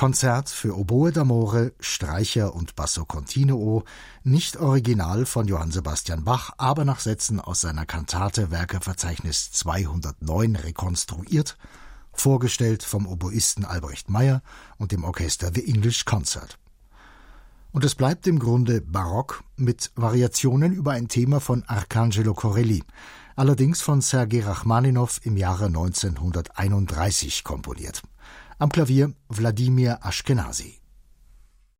Konzert für Oboe d'amore, Streicher und Basso continuo, nicht original von Johann Sebastian Bach, aber nach Sätzen aus seiner Kantate Werkeverzeichnis 209 rekonstruiert, vorgestellt vom Oboisten Albrecht Meyer und dem Orchester The English Concert. Und es bleibt im Grunde barock mit Variationen über ein Thema von Arcangelo Corelli, allerdings von Sergei Rachmaninow im Jahre 1931 komponiert. Am Klavier Wladimir Ashkenazy.